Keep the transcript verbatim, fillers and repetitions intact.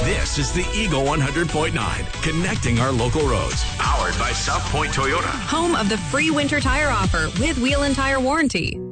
This is the Eagle one hundred point nine, connecting our local roads. Powered by South Point Toyota. Home of the free winter tire offer with wheel and tire warranty.